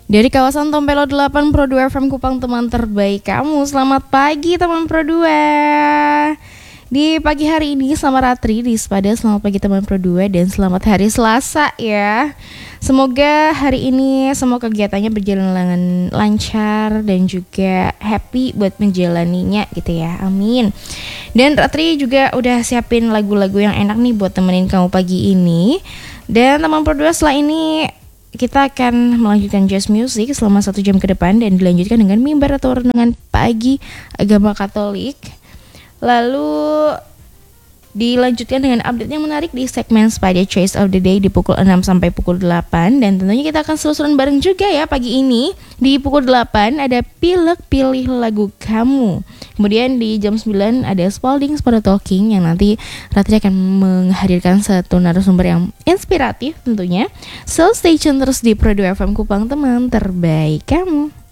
Dari kawasan Tompelo 8 Pro 2 FM Kupang, teman terbaik kamu. Selamat pagi teman Pro 2. Di pagi hari ini selamat Ratri di Sepada. Selamat pagi teman Pro 2 dan selamat hari Selasa ya. Semoga hari ini semua kegiatannya berjalan dengan lancar dan juga happy buat menjalaninya gitu ya. Amin. Dan Ratri juga udah siapin lagu-lagu yang enak nih buat temenin kamu pagi ini. Dan teman Pro 2, setelah ini kita akan melanjutkan jazz music selama 1 jam ke depan dan dilanjutkan dengan mimbar atau renungan pagi agama Katolik. Lalu dilanjutkan dengan update yang menarik di segmen Sepada Choice of the Day di pukul 6 sampai pukul 8. Dan tentunya kita akan seru-seruan bareng juga ya pagi ini. Di pukul 8 ada Pilek Pilih Lagu Kamu. Kemudian di jam 9 ada Spalding Pada Talking yang nanti Ratri akan menghadirkan satu narasumber yang inspiratif tentunya. So stay tune terus di Pro 2 FM Kupang, teman terbaik kamu.